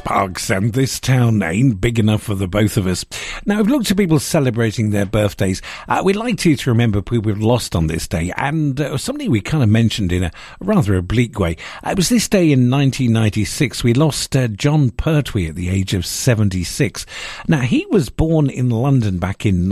Parks, and this town ain't big enough for the both of us. Now, I've looked at people celebrating their birthdays. We'd like to remember people we've lost on this day, and something we kind of mentioned in a rather oblique way. It was this day in 1996 we lost John Pertwee at the age of 76. Now, he was born in London back in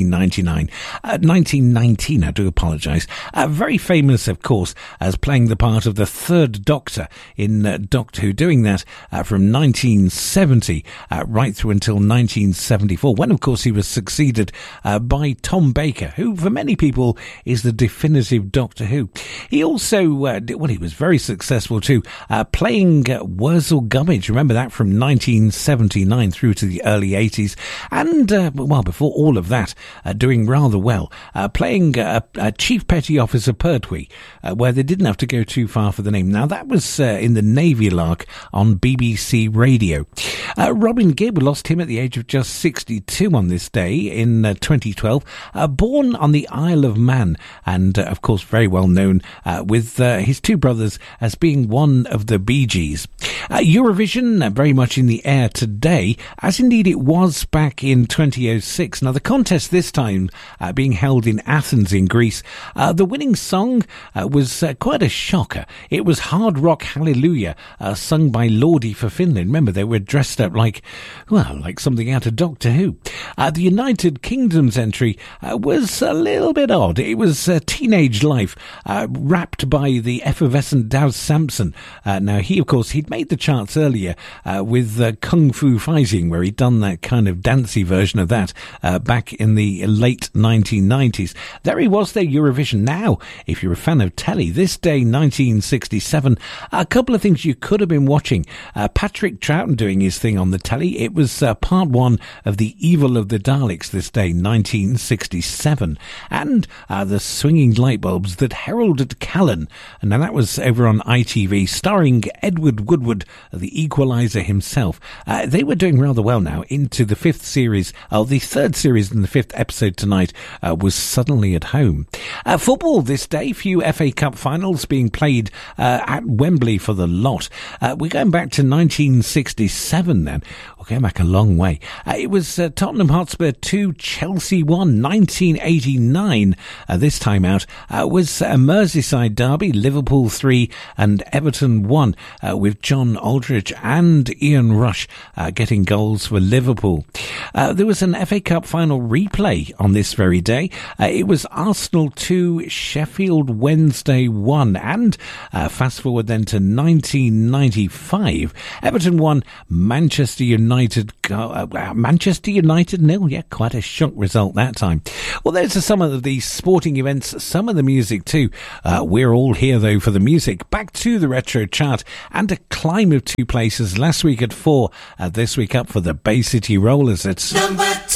1919, I do apologise. Very famous, of course, as playing the part of the Third Doctor in Doctor Who, doing that from 1970 right through until 1974, when, of course, he was succeeded by Tom Baker, who, for many people, is the definitive Doctor Who. He also, he was very successful too, playing Wurzel Gummidge. Remember that, from 1979 through to the early 80s. And, before all of that, doing rather well, playing Chief Petty Officer Pertwee, where they didn't have to go too far for the name. Now, that was in the Navy Lark on BBC Radio. Robin Gibb, lost him at the age of just 62 on this day in 2012. Born on the Isle of Man, and of course very well known with his two brothers as being one of the Bee Gees. Eurovision, very much in the air today, as indeed it was back in 2006. Now, the contest this time being held in Athens in Greece. The winning song was quite a shocker. It was Hard Rock Hallelujah, sung by Lordi for Finland. Remember, they were dressed up like something out of Doctor Who. The United Kingdom's entry was a little bit odd. It was Teenage Life, rapped by the effervescent Daz Sampson. Now, he'd made the charts earlier with Kung Fu Fighting, where he'd done that kind of dancey version of that back in the late 1990s. There he was, their Eurovision. Now, if you're a fan of telly, this day, 1967, a couple of things you could have been watching. Patrick Troughton doing his thing on the telly. It was part one of The Evil of the Daleks this day, 1967. And the swinging light bulbs that heralded Callan. And now that was over on ITV, starring Edward Woodward, the Equalizer himself. They were doing rather well now into the fifth series. The third series and the fifth episode tonight was Suddenly at Home. Football this day, few FA Cup finals being played at Wembley for the lot. We're going back to 1967 then. We're going back a long way. It was Tottenham Hotspur 2, Chelsea 1, 1989. This time out was a Merseyside derby, Liverpool 3 and Everton 1, with John Aldridge and Ian Rush getting goals for Liverpool. There was an FA Cup final replay on this very day. It was Arsenal 2, Sheffield Wednesday 1, and fast forward then to 1995. Everton 1, Manchester United 0. Yeah, quite a shock result that time. Well, there's some of the sporting events, some of the music too. We're all here though for the music. Back to the retro chart and a climb of 2 places. Last week at 4, this week up for the Bay City Rollers. It's number 2.